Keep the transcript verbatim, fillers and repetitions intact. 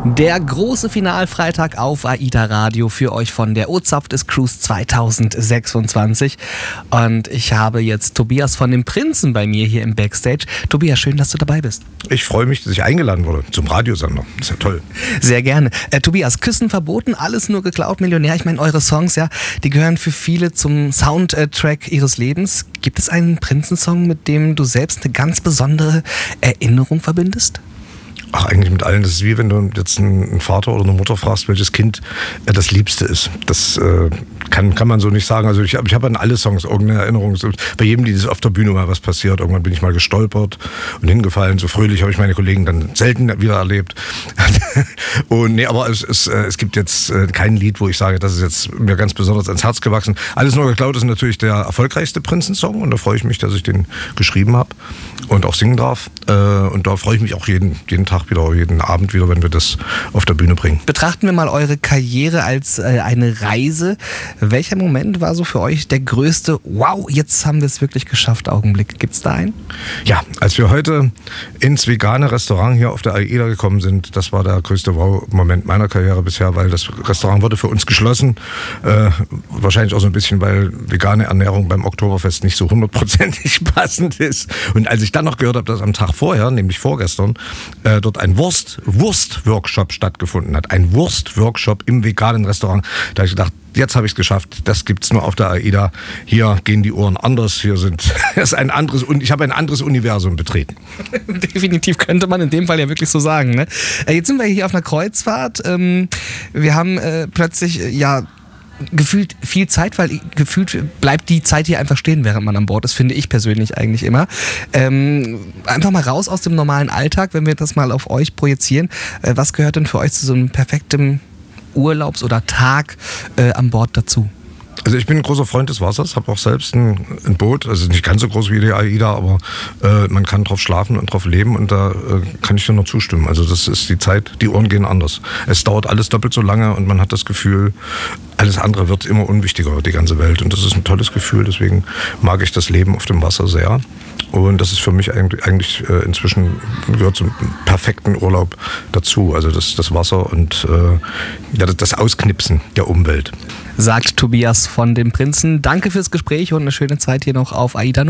Der große Finalfreitag auf AIDA Radio für euch von der O-Zapf des Cruise zwanzig sechsundzwanzig. Und ich habe jetzt Tobias von den Prinzen bei mir hier im Backstage. Tobias, schön, dass du dabei bist. Ich freue mich, dass ich eingeladen wurde zum Radiosender. Das ist ja toll. Sehr gerne. Äh, Tobias, Küssen verboten, alles nur geklaut, Millionär. Ich meine, eure Songs, ja, die gehören für viele zum Soundtrack ihres Lebens. Gibt es einen Prinzensong, mit dem du selbst eine ganz besondere Erinnerung verbindest? Ach, eigentlich mit allen. Das ist wie wenn du jetzt einen Vater oder eine Mutter fragst, welches Kind äh, das Liebste ist. Das äh, kann, kann man so nicht sagen. Also ich, ich habe an alle Songs irgendeine Erinnerung. Bei jedem Lied ist auf der Bühne mal was passiert. Irgendwann bin ich mal gestolpert und hingefallen. So fröhlich habe ich meine Kollegen dann selten wieder erlebt. und nee, aber es, es, es gibt jetzt äh, kein Lied, wo ich sage, das ist jetzt mir ganz besonders ans Herz gewachsen. Alles nur geklaut ist natürlich der erfolgreichste Prinzensong und da freue ich mich, dass ich den geschrieben habe und auch singen darf. Äh, und da freue ich mich auch jeden, jeden Tag wieder, jeden Abend wieder, wenn wir das auf der Bühne bringen. Betrachten wir mal eure Karriere als äh, eine Reise. Welcher Moment war so für euch der größte, wow, jetzt haben wir es wirklich geschafft, Augenblick? Gibt es da einen? Ja, als wir heute ins vegane Restaurant hier auf der AIDA gekommen sind, das war der größte Wow-Moment meiner Karriere bisher, weil das Restaurant wurde für uns geschlossen. Äh, wahrscheinlich auch so ein bisschen, weil vegane Ernährung beim Oktoberfest nicht so hundertprozentig passend ist. Und als ich dann noch gehört habe, dass am Tag vorher, nämlich vorgestern, äh, dort ein Wurst, Wurst-Workshop stattgefunden hat. Ein Wurst-Workshop im veganen Restaurant. Da habe ich gedacht, jetzt habe ich es geschafft. Das gibt's nur auf der AIDA. Hier gehen die Ohren anders. Hier sind das ist ein anderes und ich habe ein anderes Universum betreten. Definitiv könnte man in dem Fall ja wirklich so sagen. Ne? Jetzt sind wir hier auf einer Kreuzfahrt. Wir haben äh, plötzlich ja gefühlt viel Zeit, weil gefühlt bleibt die Zeit hier einfach stehen, während man an Bord ist, finde ich persönlich eigentlich immer. Ähm, einfach mal raus aus dem normalen Alltag, wenn wir das mal auf euch projizieren. Äh, was gehört denn für euch zu so einem perfekten Urlaubs- oder Tag äh, an Bord dazu? Also ich bin ein großer Freund des Wassers, habe auch selbst ein, ein Boot, also nicht ganz so groß wie die AIDA, aber äh, man kann drauf schlafen und drauf leben und da äh, kann ich dir nur zustimmen. Also das ist die Zeit, die Ohren gehen anders. Es dauert alles doppelt so lange und man hat das Gefühl, alles andere wird immer unwichtiger, die ganze Welt. Und das ist ein tolles Gefühl, deswegen mag ich das Leben auf dem Wasser sehr. Und das ist für mich eigentlich, eigentlich äh, inzwischen gehört zum perfekten Urlaub dazu. Also das, das Wasser und äh, ja, das Ausknipsen der Umwelt. Sagt Tobias von den Prinzen. Danke fürs Gespräch und eine schöne Zeit hier noch auf AIDA.